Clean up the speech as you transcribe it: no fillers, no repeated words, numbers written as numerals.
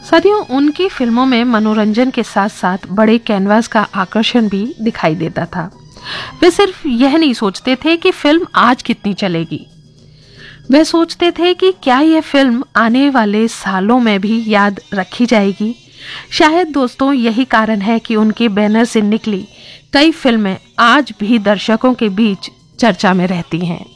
सदियों उनकी फिल्मों में मनोरंजन के साथ साथ बड़े कैनवास का आकर्षण भी दिखाई देता था। वे सिर्फ यह नहीं सोचते थे कि फिल्म आज कितनी चलेगी, वे सोचते थे कि क्या यह फिल्म आने वाले सालों में भी याद रखी जाएगी। शायद दोस्तों यही कारण है कि उनके बैनर से निकली कई फिल्में आज भी दर्शकों के बीच चर्चा में रहती हैं।